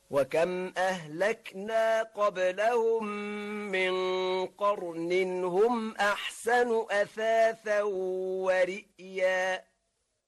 وكم أهلكنا قبلهم من قرن هم أحسن أثاثا ورئيا